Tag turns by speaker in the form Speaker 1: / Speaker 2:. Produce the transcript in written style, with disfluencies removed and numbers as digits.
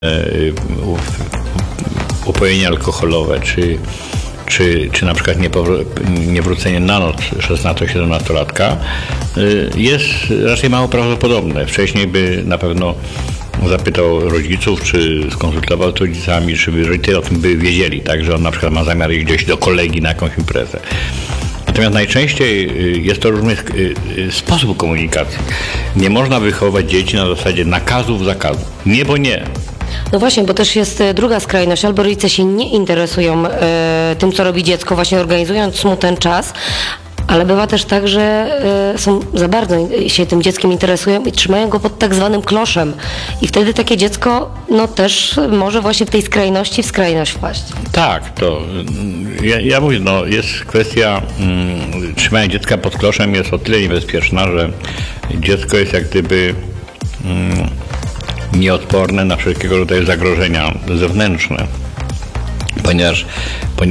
Speaker 1: upojenie alkoholowe, czy na przykład niewrócenie na noc 16-17-latka jest raczej mało prawdopodobne. Wcześniej by na pewno zapytał rodziców, czy skonsultował z rodzicami, czy rodzice o tym by wiedzieli, tak, że on na przykład ma zamiar iść gdzieś do kolegi na jakąś imprezę. Natomiast najczęściej jest to różny sposób komunikacji. Nie można wychować dzieci na zasadzie nakazów, zakazów. Nie, bo nie.
Speaker 2: No właśnie, bo też jest druga skrajność. Albo rodzice się nie interesują tym, co robi dziecko, właśnie organizując mu ten czas, ale bywa też tak, że są za bardzo się tym dzieckiem interesują i trzymają go pod tak zwanym kloszem. I wtedy takie dziecko też może właśnie w tej skrajności w skrajność wpaść.
Speaker 1: Tak, to ja mówię, jest kwestia trzymania dziecka pod kloszem jest o tyle niebezpieczna, że dziecko jest jak gdyby nieodporne na wszelkiego rodzaju zagrożenia zewnętrzne, ponieważ